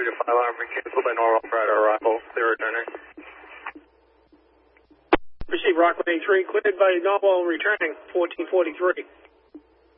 to 5 alarm, canceled by Norwell prior to arrival. Clear returning. Receive Rockland 3, cleared by Norwell returning, 1443.